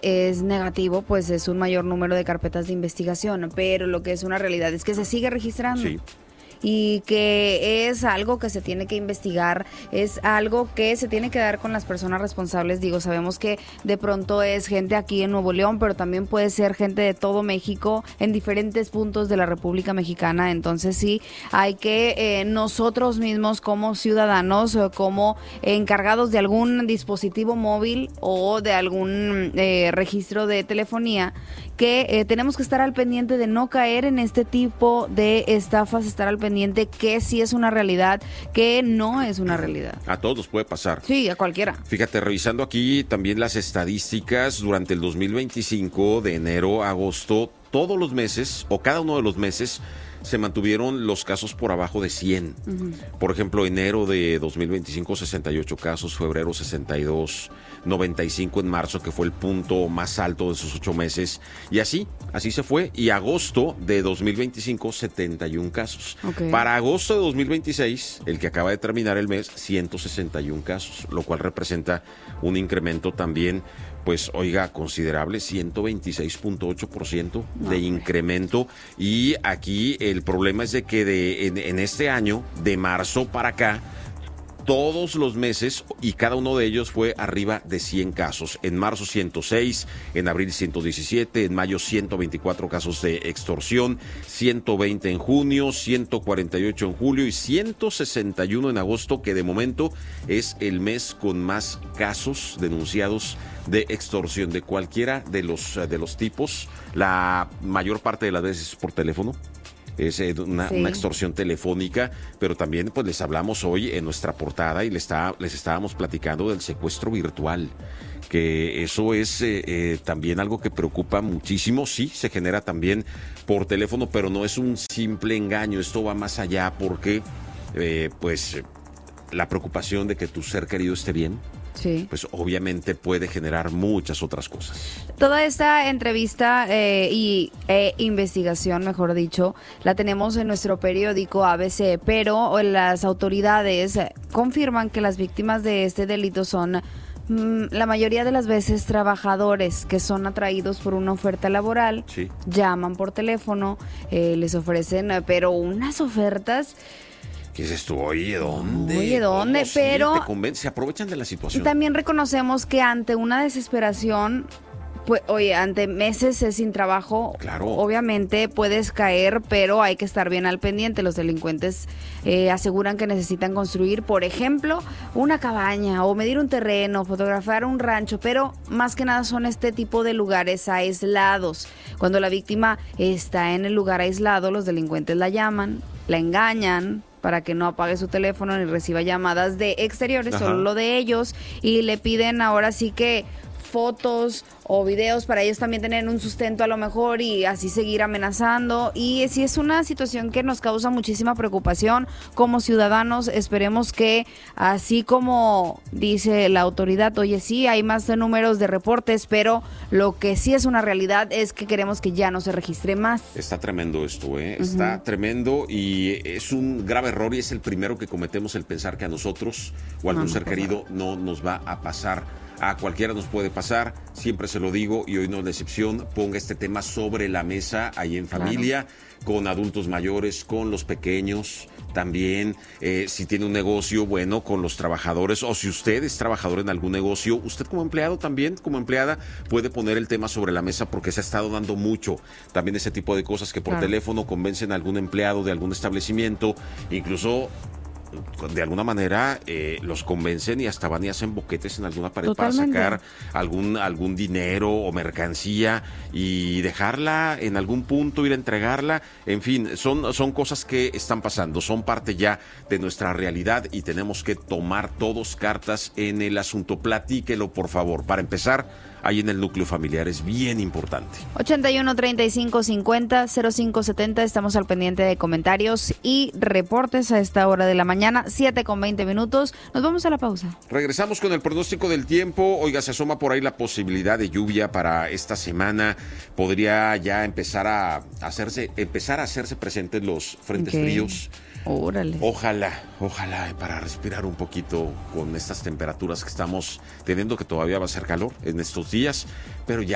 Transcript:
es negativo, pues es un mayor número de carpetas de investigación, pero lo que es una realidad es que se sigue registrando. Sí. Y que es algo que se tiene que investigar, es algo que se tiene que dar con las personas responsables. Digo, sabemos que de pronto es gente aquí en Nuevo León, pero también puede ser gente de todo México en diferentes puntos de la República Mexicana. Entonces sí, hay que nosotros mismos como ciudadanos, como encargados de algún dispositivo móvil o de algún registro de telefonía, que tenemos que estar al pendiente de no caer en este tipo de estafas, estar al pendiente que sí es una realidad, que no es una realidad. A todos nos puede pasar. Sí, a cualquiera. Fíjate, revisando aquí también las estadísticas, durante el 2025, de enero a agosto, todos los meses, o cada uno de los meses, se mantuvieron los casos por abajo de 100. Uh-huh. Por ejemplo, enero de 2025, 68 casos, febrero 62, 95 en marzo, que fue el punto más alto de esos 8 meses, y así se fue. Y agosto de 2025, 71 casos. Okay. Para agosto de 2026, el que acaba de terminar el mes, 161 casos, lo cual representa un incremento también, pues oiga, considerable, 126.8% de incremento. Y aquí el problema es de que en este año, de marzo para acá, todos los meses, y cada uno de ellos fue arriba de 100 casos. En marzo 106, en abril 117, en mayo 124 casos de extorsión, 120 en junio, 148 en julio y 161 en agosto, que de momento es el mes con más casos denunciados de extorsión de cualquiera de los tipos. La mayor parte de las veces por teléfono. Es una extorsión telefónica, pero también pues les hablamos hoy en nuestra portada y les estábamos platicando del secuestro virtual, que eso es también algo que preocupa muchísimo. Sí, se genera también por teléfono, pero no es un simple engaño, esto va más allá porque pues la preocupación de que tu ser querido esté bien, sí, pues obviamente puede generar muchas otras cosas. Toda esta entrevista investigación, mejor dicho, la tenemos en nuestro periódico ABC, pero las autoridades confirman que las víctimas de este delito son la mayoría de las veces trabajadores que son atraídos por una oferta laboral. Sí. Llaman por teléfono, les ofrecen, pero unas ofertas... ¿Qué es esto? Oye, ¿dónde? Oye, ¿dónde? Sí, pero se aprovechan de la situación. Y también reconocemos que ante una desesperación, pues, oye, ante meses sin trabajo, claro, obviamente puedes caer, pero hay que estar bien al pendiente. Los delincuentes aseguran que necesitan construir, por ejemplo, una cabaña o medir un terreno, fotografiar un rancho, pero más que nada son este tipo de lugares aislados. Cuando la víctima está en el lugar aislado, los delincuentes la llaman, la engañan para que no apague su teléfono ni reciba llamadas de exteriores, solo lo de ellos, y le piden ahora sí que fotos o videos para ellos también tener un sustento a lo mejor y así seguir amenazando. Y sí es una situación que nos causa muchísima preocupación como ciudadanos. Esperemos que así como dice la autoridad, oye, sí hay más de números de reportes, pero lo que sí es una realidad es que queremos que ya no se registre más. Está tremendo esto, está tremendo, y es un grave error, y es el primero que cometemos, el pensar que a nosotros o a algún ser querido no nos va a pasar. A cualquiera nos puede pasar, siempre se lo digo, y hoy no es la excepción. Ponga este tema sobre la mesa ahí en familia, con adultos mayores, con los pequeños también. Si tiene un negocio, bueno, con los trabajadores, o si usted es trabajador en algún negocio, usted como empleado también, como empleada, puede poner el tema sobre la mesa, porque se ha estado dando mucho también ese tipo de cosas que por teléfono convencen a algún empleado de algún establecimiento, incluso de alguna manera los convencen y hasta van y hacen boquetes en alguna pared. Totalmente. Para sacar algún dinero o mercancía y dejarla en algún punto, ir a entregarla. En fin, son cosas que están pasando, son parte ya de nuestra realidad y tenemos que tomar todos cartas en el asunto. Platíquelo, por favor. Para empezar, ahí en el núcleo familiar es bien importante. 81-35-50-0570, estamos al pendiente de comentarios y reportes a esta hora de la mañana, 7:20. Nos vamos a la pausa. Regresamos con el pronóstico del tiempo. Oiga, se asoma por ahí la posibilidad de lluvia para esta semana. Podría ya empezar a hacerse presentes los frentes fríos. Órale. Ojalá, para respirar un poquito con estas temperaturas que estamos teniendo, que todavía va a ser calor en estos días, pero ya